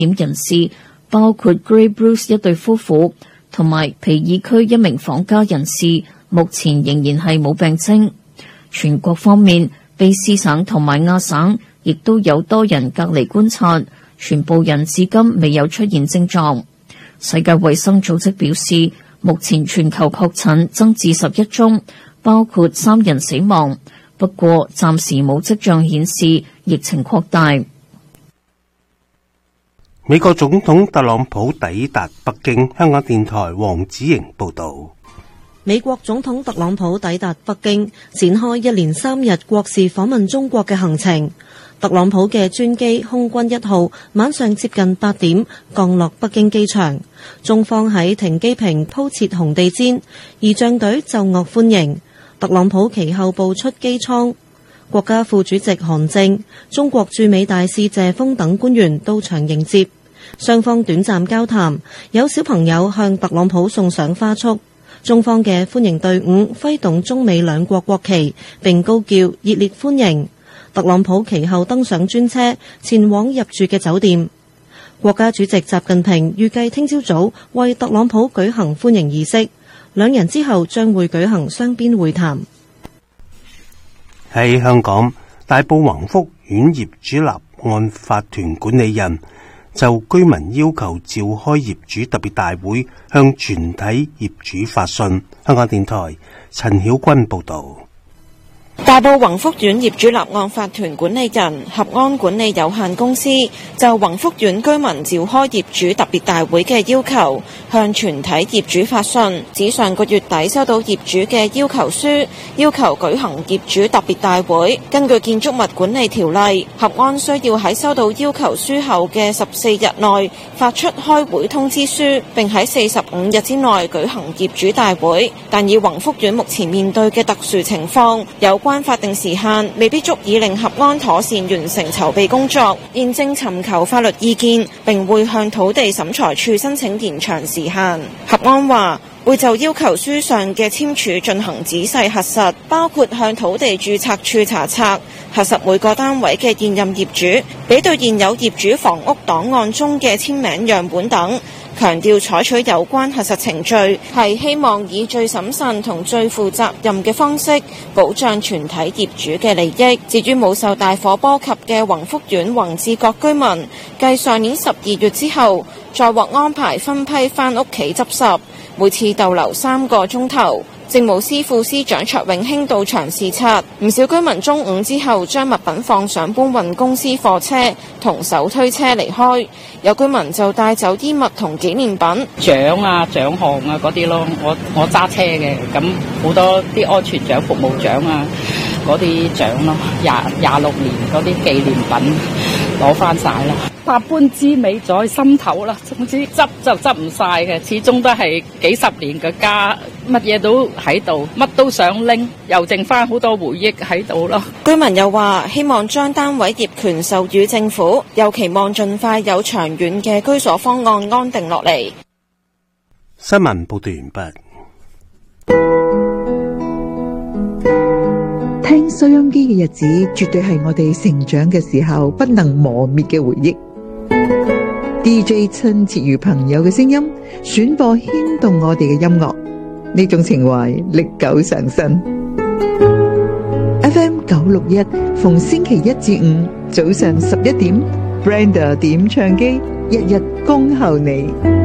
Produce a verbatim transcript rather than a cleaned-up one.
險人士包括 Grey Bruce 一對夫婦同埋皮爾區一名訪家人士，目前仍然係冇病徵。全國方面，卑詩省同埋亞省亦都有多人隔離觀察，全部人至今未有出現症狀。世界衛生組織表示，目前全球確診增至十一宗，包括三人死亡。不過暫時冇跡象顯示疫情擴大。 美國總統特朗普抵達北京，香港電台黃子瑩報道。 美國總統特朗普抵達北京，展開一連三日國事訪問中國嘅行程。特朗普嘅專機空軍一號晚上接近八點降落北京機場，中方喺停機坪鋪設紅地毯，儀仗隊奏樂歡迎。特朗普其後步出機艙，國家副主席韓正、中國駐美大使謝鋒等官員到場迎接，雙方短暫交談，有小朋友向特朗普送上花束。中方嘅歡迎隊伍揮動中美兩國國旗，並高叫熱烈歡迎。特朗普其後登上專車，前往入住嘅酒店。國家主席習近平預計聽朝早為特朗普舉行歡迎儀式。兩人之後將會舉行雙邊會談。 喺香港，大埔宏福苑業主立案法團管理人就居民要求召開業主特別大會，向全體業主發信。香港電台陳曉君報道。 大埔宏福苑業主立案法團管理人合安管理有限公司就宏福苑居民召開業主特別大會嘅要求，向全體業主發信，指上個月底收到業主嘅要求書，要求舉行業主特別大會。根據建築物管理條例，合安需要喺收到要求書後嘅十四日內發出開會通知書，並喺四十五日之內舉行業主大會。但以宏福苑目前面對嘅特殊情況，有關法定時限未必足以令合安妥善完成籌備工作，現正尋求法律意見，並會向土地審裁處申請延長時限。合安話會就要求書上嘅簽署進行仔細核實，包括向土地註冊處查冊，核實每個單位嘅現任業主，比對現有業主房屋檔案中嘅簽名樣本等。強調採取有關核實程序係希望以最審慎同最負責任嘅方式保障全體業主嘅利益。至於冇受大火波及嘅宏福苑宏志閣居民，繼上年十二月之後，再獲安排分批返屋企執拾，每次逗留三個鐘頭。政務司副司長卓永興到場視察，唔少居民中午之後將物品放上搬運公司貨車同手推車離開，有居民就帶走衣物同紀念品、 獎啊、獎項啊嗰啲咯。我我揸車嘅，咁好多啲安全獎、服務獎啊嗰啲獎咯，廿廿六年嗰啲紀念品攞翻晒啦。百般滋味在心頭啦，總之執就執唔晒嘅，始終都係幾十年嘅家，乜嘢都喺度，乜都想拎，又剩翻好多回憶喺度咯。 居民又話希望將單位業權授予政府，又期望盡快有長遠嘅居所方案安定落嚟。 新聞報道完畢。 聽收音機嘅日子，絕對係我哋成長嘅時候不能磨滅嘅回憶。D J 親切如朋友嘅聲音，選播牽動我哋嘅音樂，呢種情懷歷久常新。F M 九六一，逢星期一至五早上十一點 ，Brenda 點唱機，日日恭候你。